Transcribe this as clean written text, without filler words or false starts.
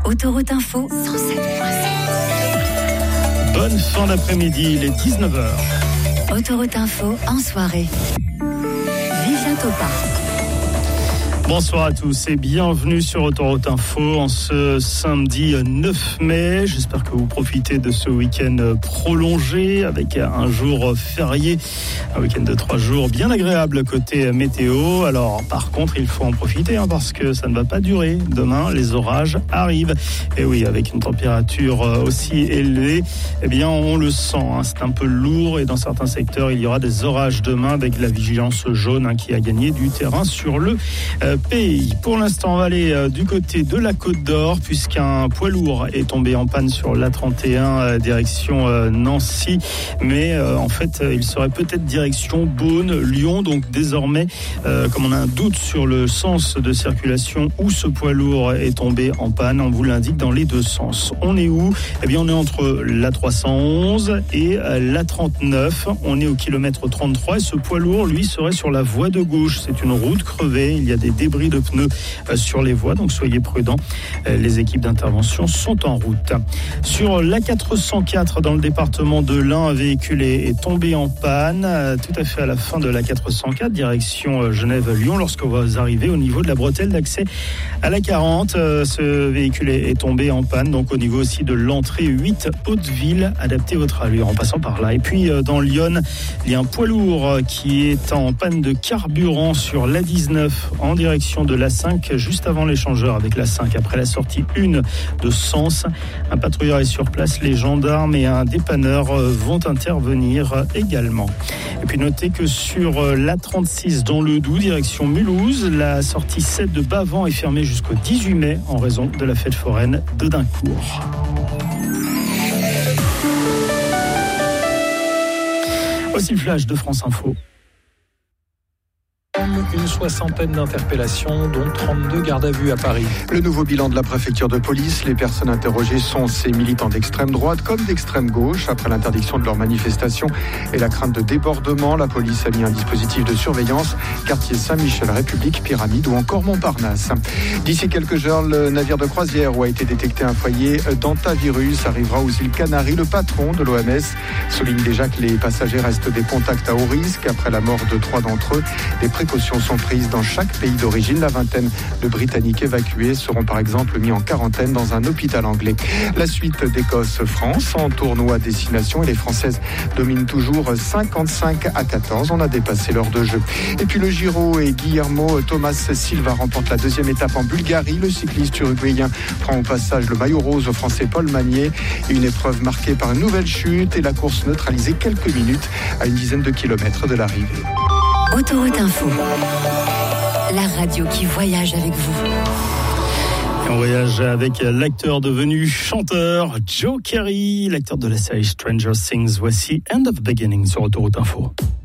Autoroute Info 107.7. Bonne fin d'après-midi, il est 19h. Autoroute Info en soirée. Vivien Topa. Bonsoir à tous et bienvenue sur Autoroute Info en ce samedi 9 mai. J'espère que vous profitez de ce week-end prolongé avec un jour férié, un week-end de 3 jours bien agréable côté météo. Alors par contre, il faut en profiter parce que ça ne va pas durer. Demain, les orages arrivent. Et oui, avec une température aussi élevée, eh bien on le sent. C'est un peu lourd et dans certains secteurs, il y aura des orages demain avec la vigilance jaune qui a gagné du terrain sur le pays. Pour l'instant, on va aller du côté de la Côte d'Or puisqu'un poids lourd est tombé en panne sur l'A31 direction Nancy. Mais en fait, il serait peut-être direction Beaune, Lyon. Donc désormais, comme on a un doute sur le sens de circulation où ce poids lourd est tombé en panne, on vous l'indique dans les deux sens. On est où ? Eh bien, on est entre l'A311 et l'A39. On est au kilomètre 33 et ce poids lourd, lui, serait sur la voie de gauche. C'est une route crevée. Il y a des débris de pneus sur les voies, donc soyez prudents. Les équipes d'intervention sont en route. Sur l'A404 dans le département de l'Ain, un véhicule est tombé en panne tout à fait à la fin de l'A404 direction Genève-Lyon lorsque vous arrivez au niveau de la bretelle d'accès à la 40. Ce véhicule est tombé en panne, donc au niveau aussi de l'entrée 8 Hauteville, adaptez votre allure en passant par là. Et puis dans Lyon, il y a un poids lourd qui est en panne de carburant sur l'A19 en direction de l'A5, juste avant l'échangeur avec l'A5, après la sortie 1 de Sens. Un patrouilleur est sur place, les gendarmes et un dépanneur vont intervenir également. Et puis notez que sur l'A36 dans le Doubs, direction Mulhouse, la sortie 7 de Bavent est fermée jusqu'au 18 mai en raison de la fête foraine de Dincourt. Voici le flash de France Info. Une soixantaine d'interpellations, dont 32 gardes à vue à Paris. Le nouveau bilan de la préfecture de police, les personnes interrogées sont ces militants d'extrême droite comme d'extrême gauche. Après l'interdiction de leur manifestation et la crainte de débordement, la police a mis un dispositif de surveillance, quartier Saint-Michel, République, Pyramide ou encore Montparnasse. D'ici quelques heures, le navire de croisière où a été détecté un foyer d'antavirus arrivera aux îles Canaries. Le patron de l'OMS souligne déjà que les passagers restent des contacts à haut risque. Après la mort de 3 d'entre eux, des précautions sont prises dans chaque pays d'origine. La vingtaine de Britanniques évacués seront par exemple mis en quarantaine dans un hôpital anglais. La suite d'Écosse-France en tournoi destination et les Françaises dominent toujours 55-14. On a dépassé l'heure de jeu. Et puis le Giro et Guillermo Thomas Silva remporte la deuxième étape en Bulgarie. Le cycliste uruguayen prend au passage le maillot rose au Français Paul Magnier. Une épreuve marquée par une nouvelle chute et la course neutralisée quelques minutes à une dizaine de kilomètres de l'arrivée. Autoroute Info, la radio qui voyage avec vous. Et on voyage avec l'acteur devenu chanteur Joe Carey, l'acteur de la série Stranger Things. Voici End of the Beginning sur Autoroute Info.